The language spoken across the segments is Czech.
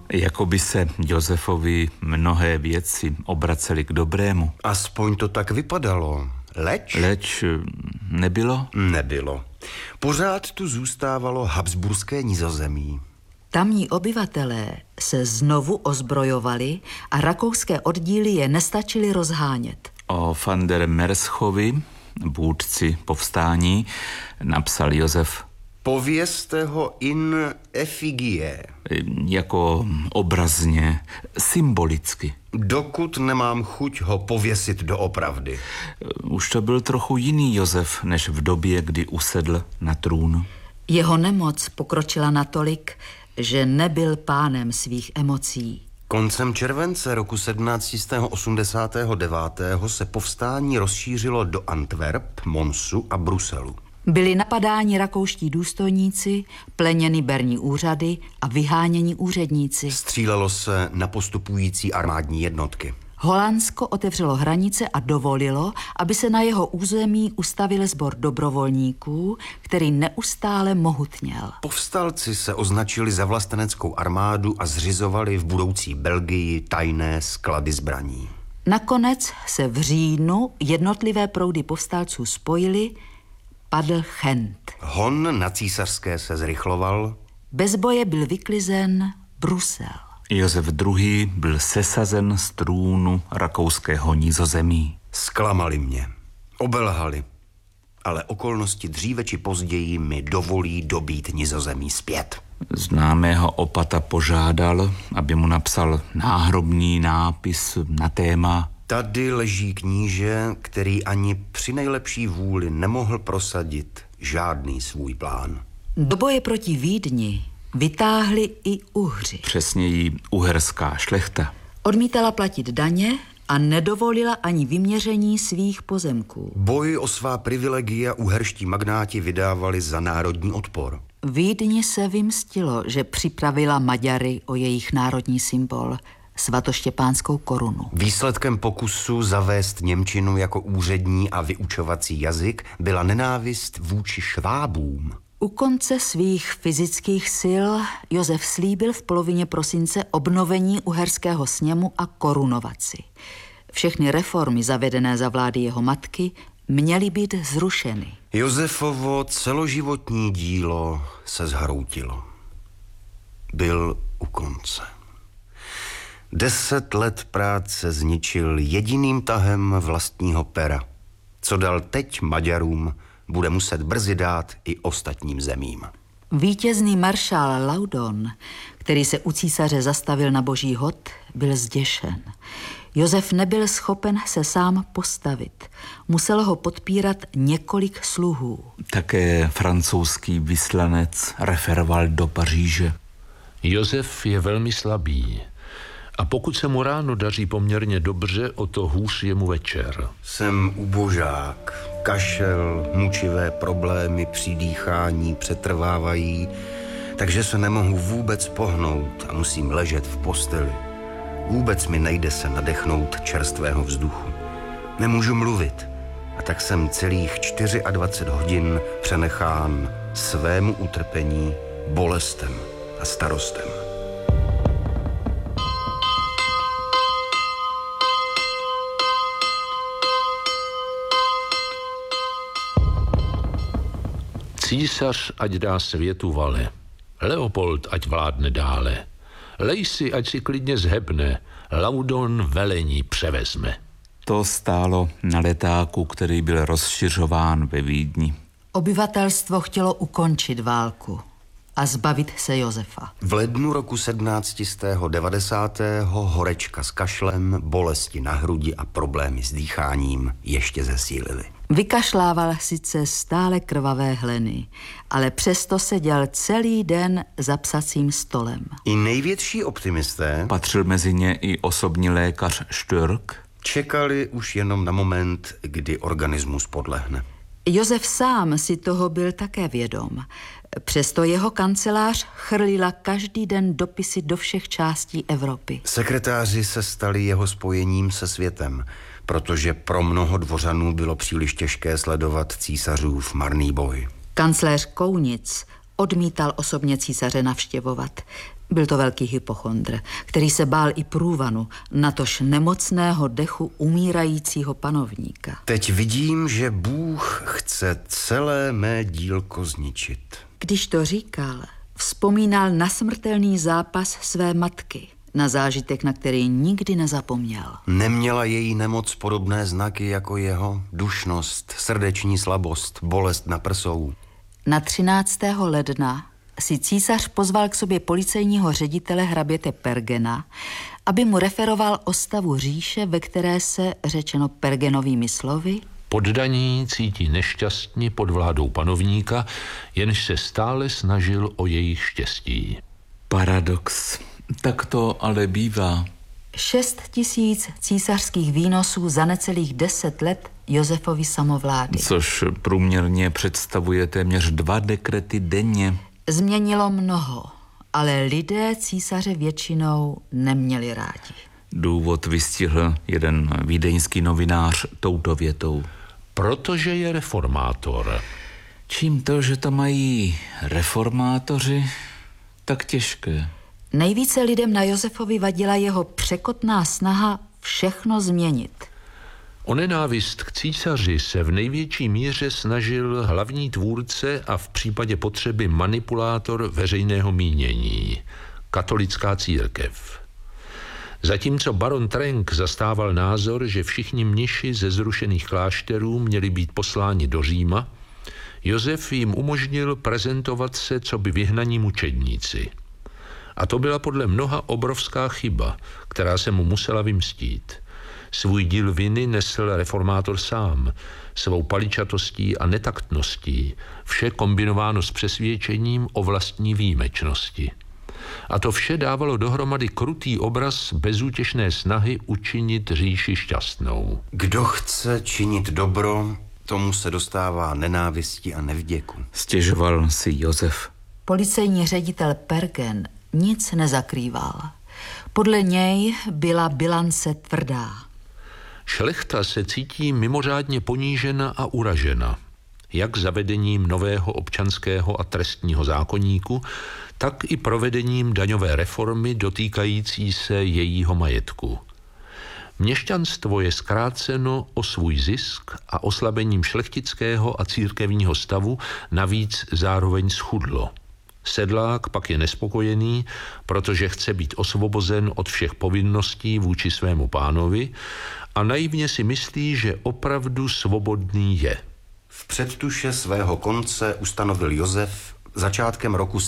Jako by se Josefovi mnohé věci obracely k dobrému. Aspoň to tak vypadalo. Leč nebylo? Nebylo. Pořád tu zůstávalo habsburské Nizozemí. Tamní obyvatelé se znovu ozbrojovali a rakouské oddíly je nestačily rozhánět. O van der Merschovi, vůdci povstání, napsal Josef: Povězte ho in effigie. Jako obrazně, symbolicky. Dokud nemám chuť ho pověsit doopravdy. Už to byl trochu jiný Josef, než v době, kdy usedl na trůn. Jeho nemoc pokročila natolik, že nebyl pánem svých emocí. Koncem července roku 1789. se povstání rozšířilo do Antwerp, Monsu a Bruselu. Byli napadáni rakouští důstojníci, pleněny berní úřady a vyháněni úředníci. Střílelo se na postupující armádní jednotky. Holandsko otevřelo hranice a dovolilo, aby se na jeho území ustavil sbor dobrovolníků, který neustále mohutněl. Povstalci se označili za vlasteneckou armádu a zřizovali v budoucí Belgii tajné sklady zbraní. Nakonec se v říjnu jednotlivé proudy povstalců spojily, padl Chent. Hon na císařské se zrychloval. Bez boje byl vyklizen Brusel. Josef II. Byl sesazen z trůnu rakouského Nizozemí. Zklamali mě, obelhali, ale okolnosti dříve či později mi dovolí dobít Nizozemí zpět. Známého opata požádal, aby mu napsal náhrobní nápis na téma: Tady leží kníže, který ani při nejlepší vůli nemohl prosadit žádný svůj plán. Do boje proti Vídni vytáhli i Uhři. Přesněji uherská šlechta. Odmítala platit daně a nedovolila ani vyměření svých pozemků. Boj o svá privilegia uherští magnáti vydávali za národní odpor. Vídni se vymstilo, že připravila Maďary o jejich národní symbol, svatoštěpánskou korunu. Výsledkem pokusu zavést němčinu jako úřední a vyučovací jazyk byla nenávist vůči Švábům. U konce svých fyzických sil Josef slíbil v polovině prosince obnovení uherského sněmu a korunovaci. Všechny reformy zavedené za vlády jeho matky měly být zrušeny. Josefovo celoživotní dílo se zhroutilo. Byl u konce. 10 let práce zničil jediným tahem vlastního pera. Co dal teď Maďarům, bude muset brzy dát i ostatním zemím. Vítězný maršál Laudon, který se u císaře zastavil na boží hod, byl zděšen. Josef nebyl schopen se sám postavit. Muselo ho podpírat několik sluhů. Také francouzský vyslanec referoval do Paříže. Josef je velmi slabý. A pokud se mu ráno daří poměrně dobře, o to hůř je mu večer. Jsem ubožák. Kašel, mučivé problémy při dýchání přetrvávají, takže se nemohu vůbec pohnout a musím ležet v posteli. Vůbec mi nejde se nadechnout čerstvého vzduchu. Nemůžu mluvit a tak jsem celých 24 hodin přenechán svému utrpení, bolestem a starostem. Císař ať dá světu vale, Leopold ať vládne dále, Lejsi ať si klidně zhebne, Laudon velení převezme. To stálo na letáku, který byl rozšiřován ve Vídni. Obyvatelstvo chtělo ukončit válku a zbavit se Josefa. V lednu roku 1790. horečka s kašlem, bolesti na hrudi a problémy s dýcháním ještě zesílily. Vykašlával sice stále krvavé hleny, ale přesto seděl celý den za psacím stolem. I největší optimisté, patřil mezi ně i osobní lékař Štörk, čekali už jenom na moment, kdy organismus podlehne. Josef sám si toho byl také vědom. Přesto jeho kancelář chrlila každý den dopisy do všech částí Evropy. Sekretáři se stali jeho spojením se světem, protože pro mnoho dvořanů bylo příliš těžké sledovat císařův marný boj. Kancléř Kounic Odmítal osobně císaře navštěvovat. Byl to velký hypochondr, který se bál i průvanu, natož nemocného dechu umírajícího panovníka. Teď vidím, že Bůh chce celé mé dílko zničit. Když to říkal, vzpomínal na smrtelný zápas své matky, na zážitek, na který nikdy nezapomněl. Neměla její nemoc podobné znaky jako jeho? Dušnost, srdeční slabost, bolest na prsou. Na 13. ledna si císař pozval k sobě policejního ředitele hraběte Pergena, aby mu referoval o stavu říše, ve které se, řečeno Pergenovými slovy, Poddaní cítí nešťastně pod vládou panovníka, jenž se stále snažil o jejich štěstí. Paradox. Tak to ale bývá. 6 000 císařských výnosů za necelých 10 let Josefovy samovlády. Což průměrně představuje téměř 2 dekrety denně. Změnilo mnoho, ale lidé císaře většinou neměli rádi. Důvod vystihl jeden vídeňský novinář touto větou. Protože je reformátor. Čím to, že to mají reformátoři, tak těžké. Nejvíce lidem na Josefovi vadila jeho překotná snaha všechno změnit. O nenávist k císaři se v největší míře snažil hlavní tvůrce a v případě potřeby manipulátor veřejného mínění, katolická církev. Zatímco baron Trenck zastával názor, že všichni mniši ze zrušených klášterů měli být posláni do Říma, Josef jim umožnil prezentovat se coby vyhnaní mučedníci. A to byla podle mnoha obrovská chyba, která se mu musela vymstít. Svůj díl viny nesl reformátor sám, svou paličatostí a netaktností, vše kombinováno s přesvědčením o vlastní výjimečnosti. A to vše dávalo dohromady krutý obraz bezútěšné snahy učinit říši šťastnou. Kdo chce činit dobro, tomu se dostává nenávisti a nevděku. Stěžoval si Josef. Policejní ředitel Pergen nic nezakrýval. Podle něj byla bilance tvrdá. Šlechta se cítí mimořádně ponížena a uražena, jak zavedením nového občanského a trestního zákoníku, tak i provedením daňové reformy dotýkající se jejího majetku. Měšťanstvo je zkráceno o svůj zisk a oslabením šlechtického a církevního stavu navíc zároveň schudlo. Sedlák pak je nespokojený, protože chce být osvobozen od všech povinností vůči svému pánovi a naivně si myslí, že opravdu svobodný je. V předtuše svého konce ustanovil Josef začátkem roku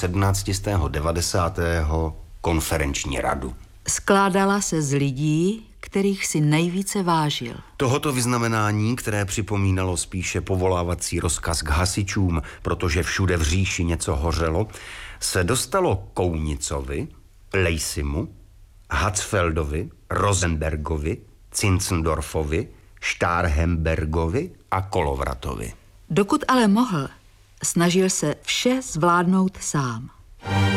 1790. konferenční radu. Skládala se z lidí, kterých si nejvíce vážil. Tohoto vyznamenání, které připomínalo spíše povolávací rozkaz k hasičům, protože všude v říši něco hořelo, se dostalo Kounicovi, Lejsimu, Hatzfeldovi, Rosenbergovi, Zinzendorfovi, Starhembergovi a Kolovratovi. Dokud ale mohl, snažil se vše zvládnout sám.